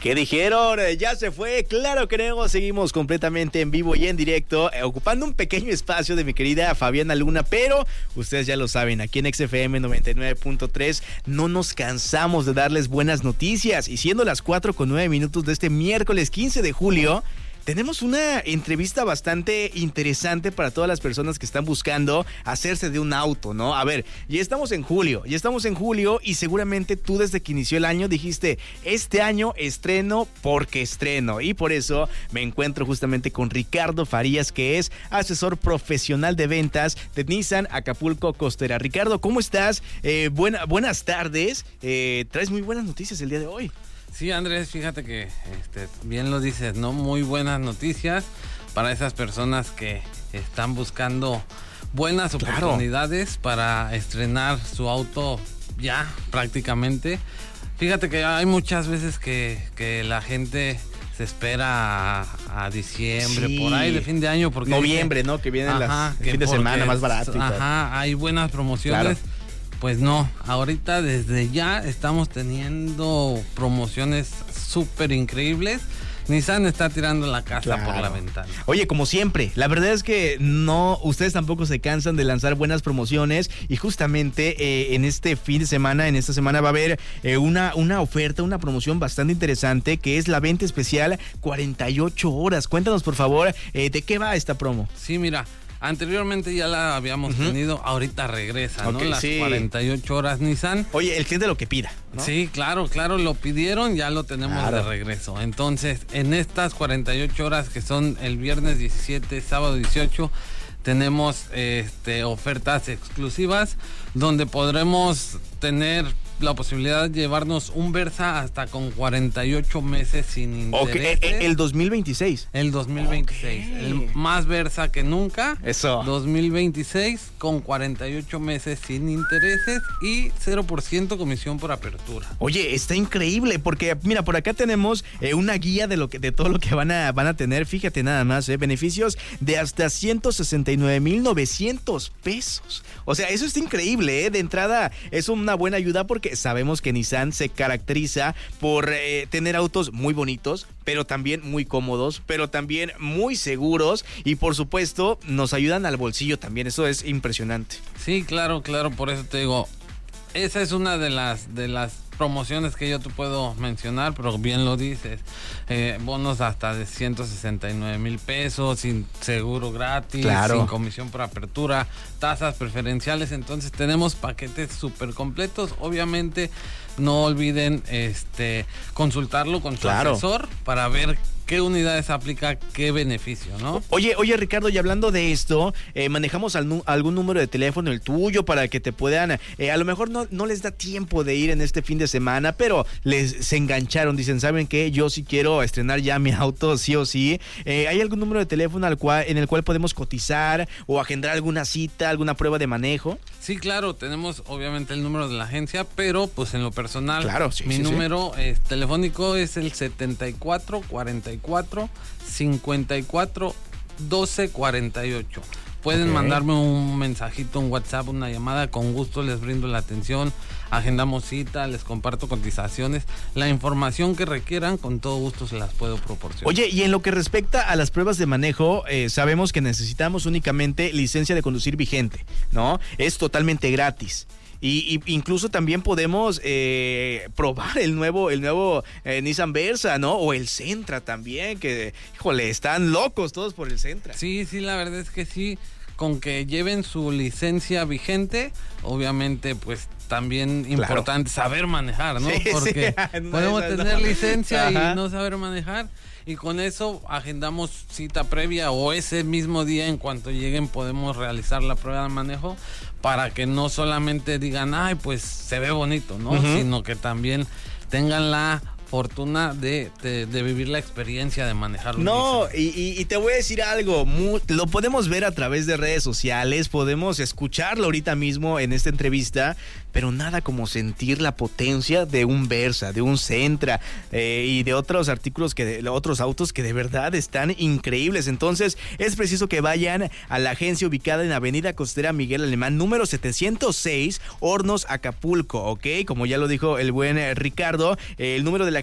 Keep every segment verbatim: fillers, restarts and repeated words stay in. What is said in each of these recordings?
¿Qué dijeron? ¿Ya se fue? Claro que no, seguimos completamente en vivo y en directo, eh, ocupando un pequeño espacio de mi querida Fabiana Luna, pero ustedes ya lo saben, aquí en X F M noventa y nueve punto tres no nos cansamos de darles buenas noticias, y siendo las cuatro con nueve minutos de este miércoles quince de julio, tenemos una entrevista bastante interesante para todas las personas que están buscando hacerse de un auto, ¿no? A ver, ya estamos en julio, ya estamos en julio y seguramente tú desde que inició el año dijiste, este año estreno porque estreno, y por eso me encuentro justamente con Ricardo Farías, que es asesor profesional de ventas de Nissan Acapulco Costera. Ricardo, ¿cómo estás? Eh, buena, buenas tardes, eh, traes muy buenas noticias el día de hoy. Sí, Andrés, fíjate que este, bien lo dices, ¿no? Muy buenas noticias para esas personas que están buscando buenas oportunidades, claro, para estrenar su auto ya prácticamente. Fíjate que hay muchas veces que, que la gente se espera a, a diciembre, sí, por ahí de fin de año. Porque noviembre, dice, ¿no? Que vienen ajá, las que fin de semana más barato y ajá, todo. Hay buenas promociones. Claro. Pues no, ahorita desde ya estamos teniendo promociones súper increíbles. Nissan está tirando la casa, claro, por la ventana. Oye, como siempre, la verdad es que no, ustedes tampoco se cansan de lanzar buenas promociones, y justamente eh, en este fin de semana, en esta semana va a haber eh, una, una oferta, una promoción bastante interesante, que es la venta especial cuarenta y ocho horas. Cuéntanos, por favor, eh, ¿de qué va esta promo? Sí, mira, anteriormente ya la habíamos uh-huh. tenido, ahorita regresa, okay, ¿no? Las sí. cuarenta y ocho horas Nissan. Oye, el cliente lo que pida, ¿no? Sí, claro, claro, lo pidieron, ya lo tenemos claro. de regreso. Entonces, en estas cuarenta y ocho horas, que son el viernes diecisiete, sábado dieciocho, tenemos este, ofertas exclusivas donde podremos tener la posibilidad de llevarnos un Versa hasta con cuarenta y ocho meses sin intereses. Okay. El, el dos mil veintiséis. El dos mil veintiséis. Okay. El más Versa que nunca. Eso. dos mil veintiséis con cuarenta y ocho meses sin intereses y cero por ciento comisión por apertura. Oye, está increíble porque, mira, por acá tenemos eh, una guía de lo que de todo lo que van a, van a tener. Fíjate nada más, eh, beneficios de hasta ciento sesenta y nueve mil novecientos pesos. O sea, eso está increíble, ¿eh? De entrada es una buena ayuda porque sabemos que Nissan se caracteriza por eh, tener autos muy bonitos, pero también muy cómodos, pero también muy seguros, y por supuesto nos ayudan al bolsillo también. Eso es impresionante. Sí, claro, claro, por eso te digo, esa es una de las de las promociones que yo te puedo mencionar, pero bien lo dices, eh, bonos hasta de ciento sesenta y nueve mil pesos, sin seguro gratis, claro, sin comisión por apertura, tasas preferenciales. Entonces tenemos paquetes súper completos. Obviamente no olviden este consultarlo con su claro. asesor para ver qué unidades aplica, qué beneficio, ¿no? Oye, oye Ricardo, y hablando de esto, eh, manejamos al, algún número de teléfono, el tuyo, para que te puedan, eh, a lo mejor no, no les da tiempo de ir en este fin de semana, pero les se engancharon, dicen, ¿saben qué? Yo sí quiero estrenar ya mi auto, sí o sí. Eh, ¿hay algún número de teléfono al cual, en el cual podemos cotizar o agendar alguna cita, alguna prueba de manejo? Sí, claro, tenemos obviamente el número de la agencia, pero pues en lo personal, claro, sí, mi sí, número sí. Eh, telefónico es el setenta y cuatro cuarenta y cuatro cincuenta y cuatro doce cuarenta y ocho. Pueden okay. mandarme un mensajito, un WhatsApp, una llamada, con gusto les brindo la atención, agendamos cita, les comparto cotizaciones, la información que requieran, con todo gusto se las puedo proporcionar. Oye, y en lo que respecta a las pruebas de manejo, eh, sabemos que necesitamos únicamente licencia de conducir vigente, ¿no? Es totalmente gratis. Y, y incluso también podemos eh, probar el nuevo el nuevo eh, Nissan Versa, ¿no? O el Sentra también, que, híjole, están locos todos por el Sentra. Sí, sí, la verdad es que sí, con que lleven su licencia vigente, obviamente, pues también importante claro. saber manejar, ¿no? Sí, porque sí. no, podemos no, tener no. licencia Ajá. y no saber manejar. Y con eso agendamos cita previa, o ese mismo día, en cuanto lleguen, podemos realizar la prueba de manejo, para que no solamente digan, ay, pues se ve bonito, ¿no? Uh-huh. Sino que también tengan la fortuna de, de, de vivir la experiencia de manejarlo. No, y, y, y te voy a decir algo, muy, lo podemos ver a través de redes sociales, podemos escucharlo ahorita mismo en esta entrevista, pero nada como sentir la potencia de un Versa, de un Sentra eh, y de otros artículos, que de, otros autos que de verdad están increíbles. Entonces es preciso que vayan a la agencia ubicada en Avenida Costera Miguel Alemán, número setecientos seis, Hornos, Acapulco, ¿ok? Como ya lo dijo el buen eh, Ricardo, eh, el número de la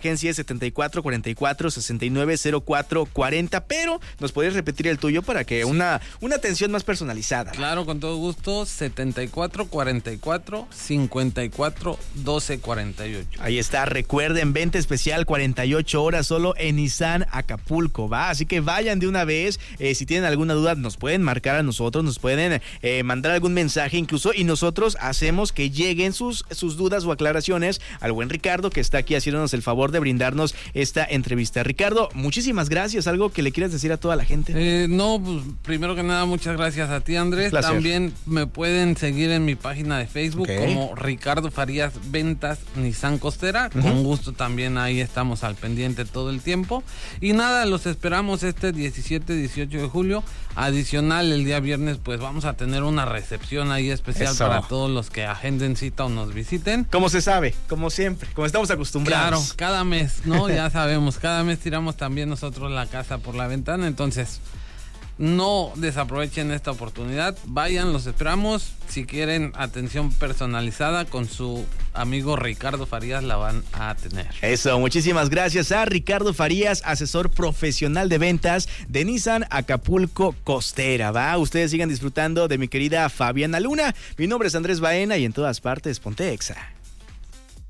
agencia es setenta y cuatro cuarenta y cuatro sesenta y nueve cero cuatro cuarenta, pero nos podrías repetir el tuyo para que una, una atención más personalizada. Claro, con todo gusto, setenta y cuatro cuarenta y cuatro cincuenta y cuatro doce cuarenta y ocho. Ahí está, recuerden, venta especial cuarenta y ocho horas solo en Nissan Acapulco, va, así que vayan de una vez. Eh, si tienen alguna duda nos pueden marcar a nosotros, nos pueden eh, mandar algún mensaje incluso, y nosotros hacemos que lleguen sus, sus dudas o aclaraciones al buen Ricardo, que está aquí haciéndonos el favor de brindarnos esta entrevista. Ricardo, muchísimas gracias. ¿Algo que le quieras decir a toda la gente? Eh, no, pues primero que nada, muchas gracias a ti, Andrés. También me pueden seguir en mi página de Facebook, okay, como Ricardo Farías Ventas Nissan Costera. Uh-huh. Con gusto también ahí estamos al pendiente todo el tiempo. Y nada, los esperamos este diecisiete, dieciocho de julio. Adicional, el día viernes, pues vamos a tener una recepción ahí especial. Eso. Para todos los que agenden cita o nos visiten. Como se sabe, como siempre, como estamos acostumbrados. Claro, cada mes, ¿no? Ya sabemos, cada mes tiramos también nosotros la casa por la ventana, entonces no desaprovechen esta oportunidad, vayan, los esperamos. Si quieren atención personalizada con su amigo Ricardo Farías, la van a tener. Eso, muchísimas gracias a Ricardo Farías, asesor profesional de ventas de Nissan Acapulco Costera, va. Ustedes sigan disfrutando de mi querida Fabiana Luna. Mi nombre es Andrés Baena y en todas partes ponte Exa.